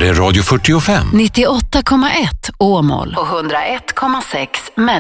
här är Radio 45. 98,1 Åmål och 101,6 Mellan.